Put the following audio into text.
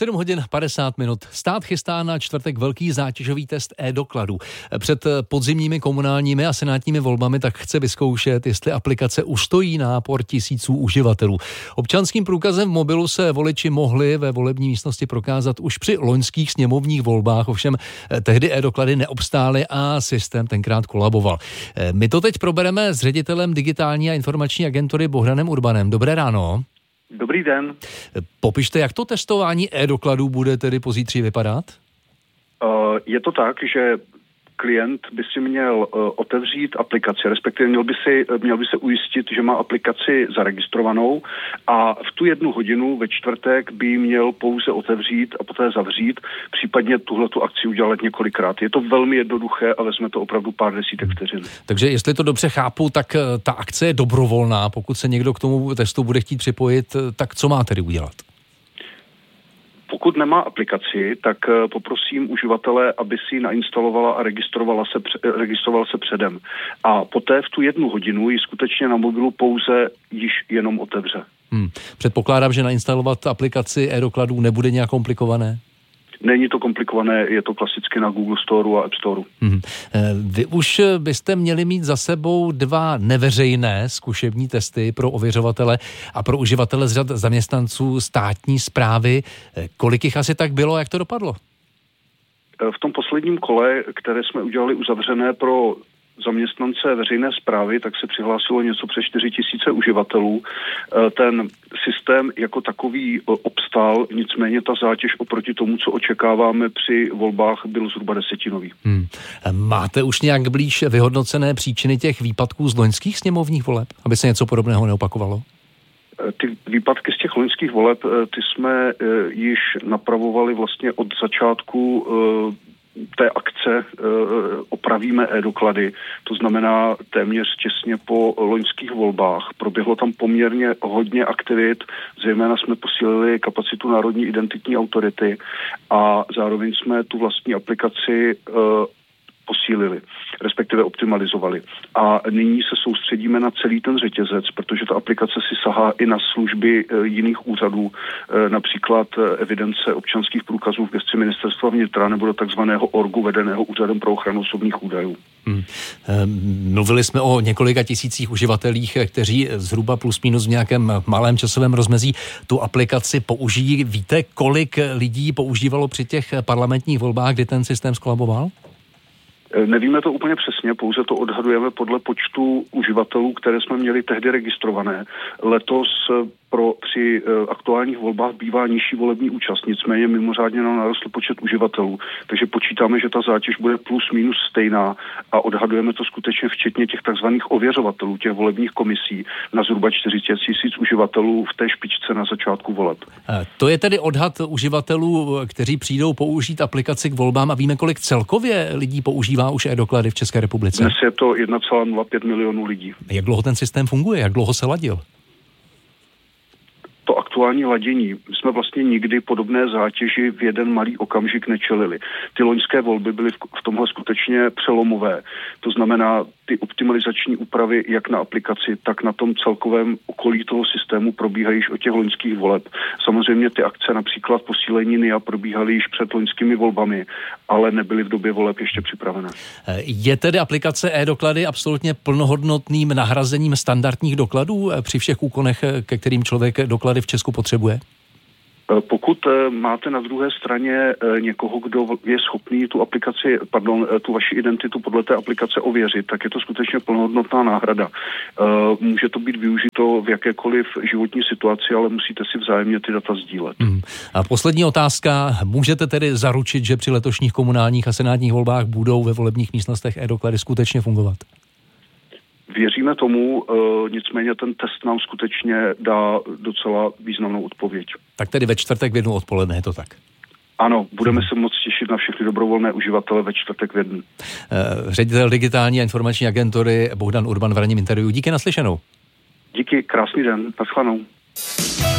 7 hodin 50 minut. Stát chystá na čtvrtek velký zátěžový test e-dokladů. Před podzimními komunálními a senátními volbami tak chce vyzkoušet, jestli aplikace ustojí nápor tisíců uživatelů. Občanským průkazem v mobilu se voliči mohli ve volební místnosti prokázat už při loňských sněmovních volbách, ovšem tehdy e-doklady neobstály a systém tenkrát kolaboval. My to teď probereme s ředitelem digitální a informační agentury Bohdanem Urbanem. Dobré ráno. Dobrý den. Popište, jak to testování e-dokladů bude tedy pozítří vypadat? Je to tak, že klient by si měl otevřít aplikaci, respektive měl by se ujistit, že má aplikaci zaregistrovanou a v tu 1 hodinu ve čtvrtek by měl pouze otevřít a poté zavřít, případně tuhletu akci udělat několikrát. Je to velmi jednoduché a vezme to opravdu pár desítek vteřin. Takže jestli to dobře chápu, tak ta akce je dobrovolná. Pokud se někdo k tomu testu bude chtít připojit, tak co má tedy udělat? Pokud nemá aplikaci, tak poprosím uživatele, aby si ji nainstalovala a registrovala se předem. A poté v tu 1 hodinu ji skutečně na mobilu pouze již jenom otevře. Předpokládám, že nainstalovat aplikaci e-dokladů nebude nějak komplikované? Není to komplikované, je to klasicky na Google Storeu a App Storeu. Vy už byste měli mít za sebou 2 neveřejné zkušební testy pro ověřovatele a pro uživatele z řad zaměstnanců státní správy. Kolik jich asi tak bylo a jak to dopadlo? V tom posledním kole, které jsme udělali uzavřené pro zaměstnance veřejné správy, tak se přihlásilo něco přes 4 000 uživatelů. Ten systém jako takový obstál, nicméně ta zátěž oproti tomu, co očekáváme při volbách, byl zhruba 10nový. Máte už nějak blíž vyhodnocené příčiny těch výpadků z loňských sněmovních voleb, aby se něco podobného neopakovalo? Ty výpadky z těch loňských voleb, ty jsme již napravovali vlastně od začátku té akce Opravíme e-doklady, to znamená téměř těsně po loňských volbách. Proběhlo tam poměrně hodně aktivit, zejména jsme posílili kapacitu Národní identitní autority a zároveň jsme tu vlastní aplikaci posílili, respektive optimalizovali. A nyní se soustředíme na celý ten řetězec, protože ta aplikace si sahá i na služby jiných úřadů, například evidence občanských průkazů v gesci ministerstva vnitra nebo do takzvaného orgu vedeného Úřadem pro ochranu osobních údajů. Mluvili jsme o několika tisících uživatelích, kteří zhruba plus minus v nějakém malém časovém rozmezí tu aplikaci použijí. Víte, kolik lidí používalo při těch parlamentních volbách, kdy ten systém skolaboval? Nevíme to úplně přesně, pouze to odhadujeme podle počtu uživatelů, které jsme měli tehdy registrované. Letos při aktuálních volbách bývá nižší volební účast, nicméně mimořádně nám narostl počet uživatelů, takže počítáme, že ta zátěž bude plus minus stejná a odhadujeme to skutečně včetně těch takzvaných ověřovatelů, těch volebních komisí, na zhruba 40 000 uživatelů v té špičce na začátku voleb. To je tedy odhad uživatelů, kteří přijdou použít aplikaci k volbám a víme, kolik celkově lidí používá už e-doklady v České republice? Dnes je to 1,05 milionu lidí. Jak dlouho ten systém funguje? Jak dlouho se ladil? To aktuální ladění. My jsme vlastně nikdy podobné zátěži v jeden malý okamžik nečelili. Ty loňské volby byly v tomhle skutečně přelomové. To znamená, ty optimalizační úpravy jak na aplikaci, tak na tom celkovém okolí toho systému probíhají již od těch loňských voleb. Samozřejmě ty akce, například posílení NIA, probíhaly již před loňskými volbami, ale nebyly v době voleb ještě připravené. Je tedy aplikace e-doklady absolutně plnohodnotným nahrazením standardních dokladů při všech úkonech, ke kterým člověk doklady v Česku potřebuje? Pokud máte na druhé straně někoho, kdo je schopný tu vaši identitu podle té aplikace ověřit, tak je to skutečně plnohodnotná náhrada. Může to být využito v jakékoliv životní situaci, ale musíte si vzájemně ty data sdílet. A poslední otázka. Můžete tedy zaručit, že při letošních komunálních a senátních volbách budou ve volebních místnostech e-doklady skutečně fungovat? Věříme tomu, nicméně ten test nám skutečně dá docela významnou odpověď. Tak tedy ve čtvrtek v 1 odpoledne, je to tak? Ano, budeme se moc těšit na všechny dobrovolné uživatele ve čtvrtek v 1. Ředitel digitální a informační agentury Bohdan Urban v ranním interview. Díky, naslyšenou. Díky, krásný den, naschledanou.